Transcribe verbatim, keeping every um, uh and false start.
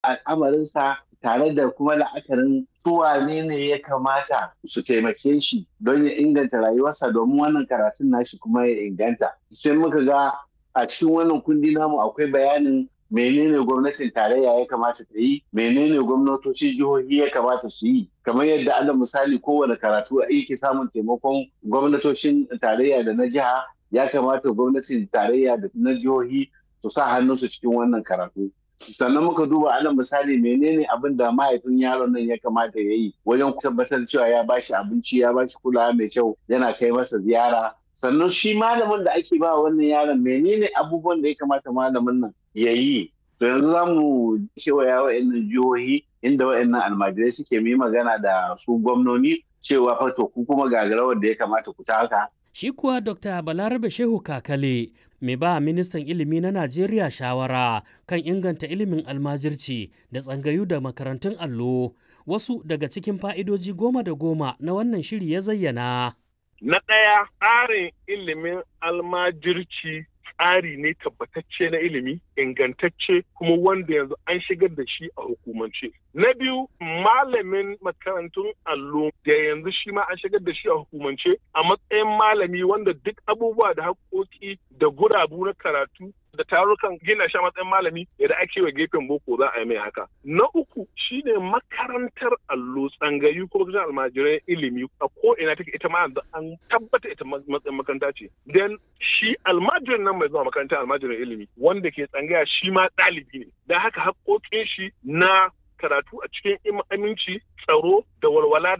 al'amarinsa tare da kuma la'akarin su wane ne ya kamata su taimake shi don ya inganta rayuwarsa domin wannan karatun nashi kuma ya inganta. Sai muka ga a cikin wannan kundi namu akwai bayanin menene gwamnatin tarayya ya kamata ta yi, menene gwamnatocin jihohi ya kamata su yi. Kamar yadda ana misali kowane karatu yake samun taimakon gwamnatocin tarayya da na jiha, ya kamata gwamnatin tarayya da na jihohi su sa hannunsu cikin wannan karatu. Sannan muka duba alal misali menene abin da mahaifin yaron nan ya kamata ya yi wajen tabbatar cewa ya bashi abinci, ya bashi kulawa mai kyau, yana kai masa ziyara. Sannan shi malamin da ake ba wannan yaron menene abubuwan da ya kamata malamin nan ya yi. To yanzu za mu kewaya wa'annan jihohi inda wa'annan almajirai suke yi magana da su gwamnoni cewa fa to ku kuma gagarawar da ya kamata ku taka. Shi kuwa Dokta Balarabe Shehu Kakale mai ba ministan ilimi na Najeriya shawara kan inganta ilimin almajirci da tsangayu da makarantun allo, wasu daga cikin fa'idoji goma da goma na wannan shiri ya zayyana. Na ɗaya, tsarin ilimin almajirci tsari ne tabbatacce na ilimi, ingantacce kuma wanda yanzu an shigar da shi a hukumance. Na biyu, malamin makarantun allo da yanzu shi ma an shigar da shi a hukumance a matsayin malami wanda duk abubuwa da haƙoƙi da gurabu na karatu da tarukan gina shi a matsayin malami yadda ake wa gefen boko za a yi mai haka. Na uku shine makarantar allo tsangayu ko kusan almajirai ilimi a ko ina take ita ma an tabbata ita matsayin makaranta ce. Dan shi almajirin nan mai zuwa makarantar almajirin ilimi wanda ke tsangaya shi ma ɗalibi ne. Da haka haƙoƙin shi na karatu a cikin aminci, tsaro da walwala